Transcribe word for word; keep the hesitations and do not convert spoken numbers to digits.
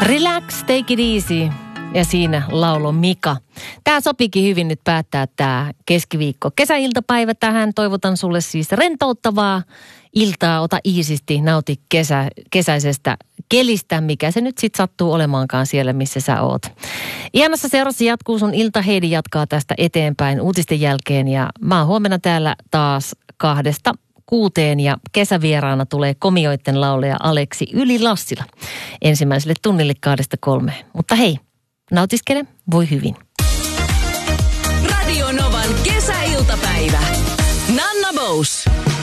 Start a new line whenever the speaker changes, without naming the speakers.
Relax, take it easy. Ja siinä laulo Mika. Tämä sopikin hyvin nyt päättää tämä keskiviikko. Kesäiltapäivä tähän. Toivotan sulle siis rentouttavaa iltaa. Ota iisisti, nauti kesä, kesäisestä kelistä, mikä se nyt sitten sattuu olemaankaan siellä, missä sä oot. Ihanassa seurassa jatkuu sun ilta. Heidi jatkaa tästä eteenpäin uutisten jälkeen. Ja mä oon huomenna täällä taas kahdesta kuuteen ja kesävieraana tulee komioitten laulaja Aleksi Yli-Lassila ensimmäiselle tunnille kahdesta kolmeen. Mutta hei, nautiskele, voi hyvin.
Radio Novan kesäiltapäivä. Nanna Bous.